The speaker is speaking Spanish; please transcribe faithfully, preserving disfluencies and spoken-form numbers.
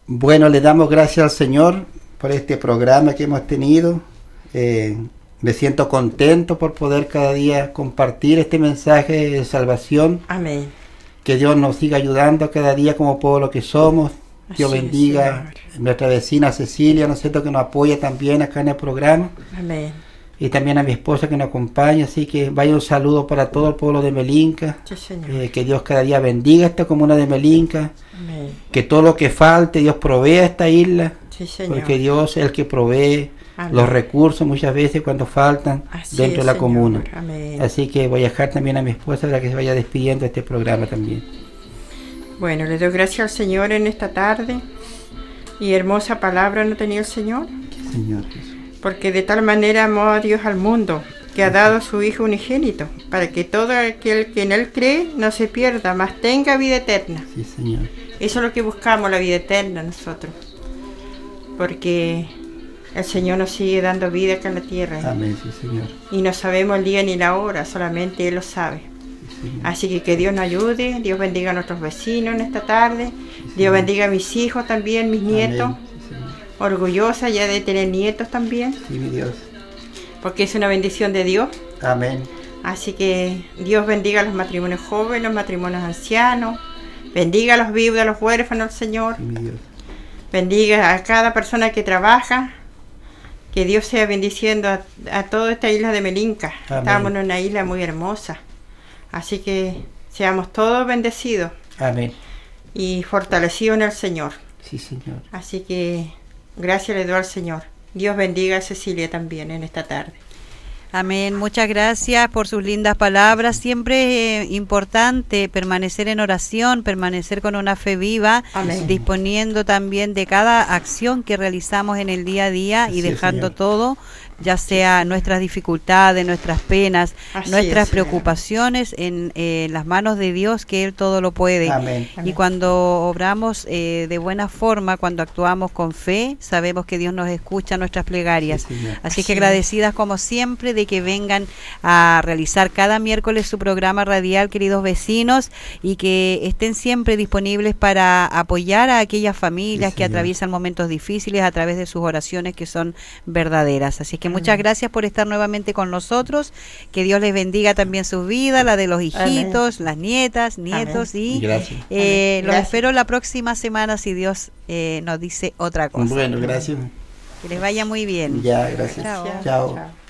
Bueno, le damos gracias al Señor por este programa que hemos tenido. Eh, me siento contento por poder cada día compartir este mensaje de salvación. Amén. Que Dios nos siga ayudando cada día como pueblo que somos. Dios Así bendiga es, a nuestra vecina Cecilia, ¿no es cierto?, que nos apoya también acá en el programa. Amén. Y también a mi esposa que nos acompaña. Así que vaya un saludo para todo el pueblo de Melinca. Sí, Señor. Eh, que Dios cada día bendiga esta comuna de Melinca. Amén. Que todo lo que falte, Dios provea esta isla. Sí, Señor. Porque Dios es el que provee Amén. los recursos muchas veces cuando faltan Así dentro es, de la Señor. comuna. Amén. Así que voy a dejar también a mi esposa para que se vaya despidiendo de este programa también. Bueno, le doy gracias al Señor en esta tarde. Y hermosa palabra no tenía el Señor. Señor Jesús. Porque de tal manera amó a Dios al mundo, que ha dado a su Hijo unigénito, para que todo aquel que en Él cree no se pierda, mas tenga vida eterna. Sí, Señor. Eso es lo que buscamos, la vida eterna nosotros. Porque el Señor nos sigue dando vida acá en la tierra. Amén, sí, Señor. Y no sabemos el día ni la hora, solamente Él lo sabe. Sí, Señor. Así que que Dios nos ayude, Dios bendiga a nuestros vecinos en esta tarde, Dios bendiga a mis hijos también, mis nietos. Amén, sí, Señor. Orgullosa ya de tener nietos también, Sí, mi Dios. porque es una bendición de Dios. Amén. Así que Dios bendiga a los matrimonios jóvenes, los matrimonios ancianos, bendiga a los viudos, a los huérfanos, Señor. Sí, mi Dios. Bendiga a cada persona que trabaja. Que Dios sea bendiciendo a, a toda esta isla de Melinca. Amén. Estamos en una isla muy hermosa. Así que seamos todos bendecidos Amén. y fortalecidos en el Señor. Sí, Señor. Así que gracias le doy al Señor. Dios bendiga a Cecilia también en esta tarde. Amén, muchas gracias por sus lindas palabras. Siempre es eh, importante permanecer en oración, permanecer con una fe viva, Amén. disponiendo también de cada acción que realizamos en el día a día y Así es, dejando Señor. todo, ya sea nuestras dificultades, nuestras penas, Así nuestras es, Señor. preocupaciones en eh, las manos de Dios, que Él todo lo puede. Amén. Y Amén. cuando obramos eh, de buena forma, cuando actuamos con fe, sabemos que Dios nos escucha nuestras plegarias. Sí, Señor. Así Así que es. agradecidas como siempre de que vengan a realizar cada miércoles su programa radial, queridos vecinos, y que estén siempre disponibles para apoyar a aquellas familias Sí, que Señor. atraviesan momentos difíciles a través de sus oraciones que son verdaderas. Así que Amén. muchas gracias por estar nuevamente con nosotros. Que Dios les bendiga también su vida, la de los hijitos, las nietas, nietos y Gracias. eh, Amén. los Gracias. espero la próxima semana si Dios eh, nos dice otra cosa. Bueno, gracias. Que les vaya muy bien. Ya, gracias. Chao. Chao. Chao.